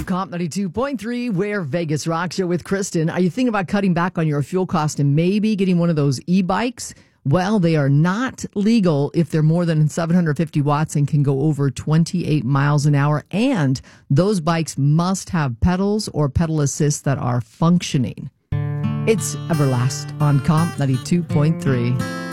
Comp 92.3, where Vegas rocks. You with Kristen. Are you thinking about cutting back on your fuel cost and maybe getting one of those e-bikes? Well, they are not legal if they're more than 750 watts and can go over 28 miles an hour. And those bikes must have pedals or pedal assists that are functioning. It's Everlast on Comp 92.3.